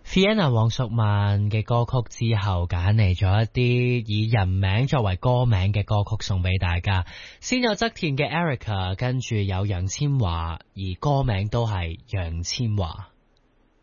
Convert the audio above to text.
Fiona 黃淑曼嘅歌曲之後，揀嚟咗一啲以人名作為歌名嘅歌曲送俾大家。先有側田嘅 Erica， 跟住有楊千嬅，而歌名都係楊千嬅。